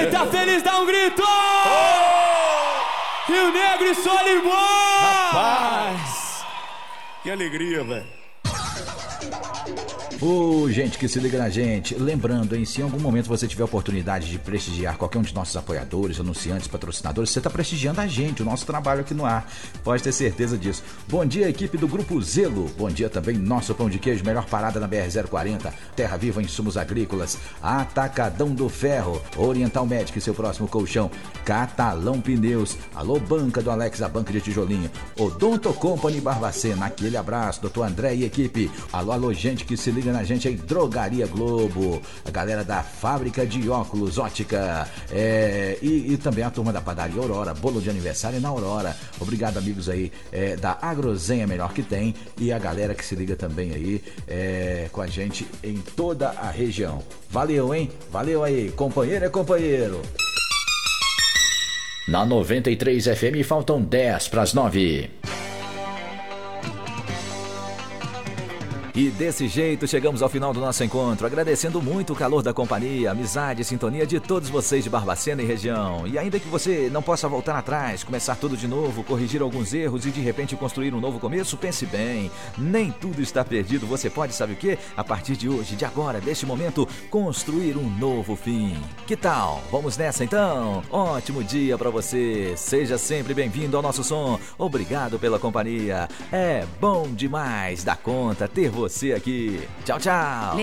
Quem tá feliz dá um grito! Rio Negro e Solimões! Rapaz! Que alegria, velho. Gente que se liga na gente, lembrando, se em algum momento você tiver a oportunidade de prestigiar qualquer um de nossos apoiadores, anunciantes, patrocinadores, você está prestigiando a gente, o nosso trabalho aqui no ar, pode ter certeza disso. Bom dia, equipe do Grupo Zelo, bom dia também, nosso pão de queijo, melhor parada na BR-040, Terra Viva Insumos Agrícolas, Atacadão do Ferro, Oriental Medic, seu próximo colchão, Catalão Pneus, alô banca do Alex, a banca de tijolinho, Odonto Company Barbacena, aquele abraço, doutor André e equipe, alô gente que se liga na gente aí, Drogaria Globo, a galera da fábrica de óculos ótica, e também a turma da padaria Aurora, bolo de aniversário na Aurora. Obrigado, amigos aí da Agrozenha Melhor Que Tem, e a galera que se liga também aí com a gente em toda a região. Valeu, hein? Valeu aí, companheiro é companheiro. Na 93 FM faltam 10 para as 9. E desse jeito chegamos ao final do nosso encontro, agradecendo muito o calor da companhia, amizade e sintonia de todos vocês de Barbacena e região. E ainda que você não possa voltar atrás, começar tudo de novo, corrigir alguns erros e de repente construir um novo começo, pense bem, nem tudo está perdido, você pode, sabe o quê? A partir de hoje, de agora, deste momento, construir um novo fim. Que tal? Vamos nessa então? Ótimo dia pra você, seja sempre bem-vindo ao nosso som, obrigado pela companhia, é bom demais dar conta ter você aqui. Tchau, tchau.